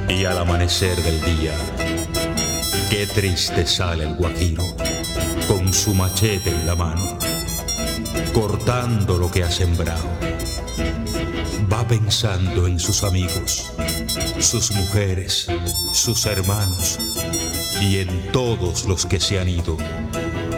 Y al amanecer del día, qué triste sale el guajiro, con su machete en la mano, cortando lo que ha sembrado. Va pensando en sus amigos, sus mujeres, sus hermanos y en todos los que se han ido